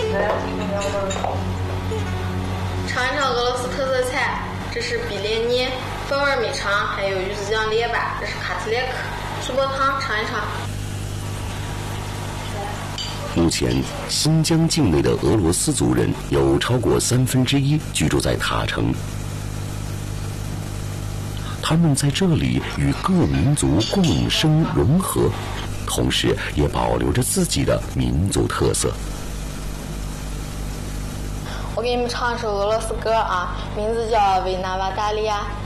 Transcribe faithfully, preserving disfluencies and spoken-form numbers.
尝一尝俄罗斯特色菜，这是比列涅，风味米肠，还有鱼子酱列巴，这是卡特列克，苏泊汤，尝一尝。 目前，新疆境内的俄罗斯族人有超过三分之一居住在塔城。他们在这里与各民族共生融合，同时也保留着自己的民族特色。 我给你们唱一首俄罗斯歌啊，名字叫《维纳瓦达利亚》。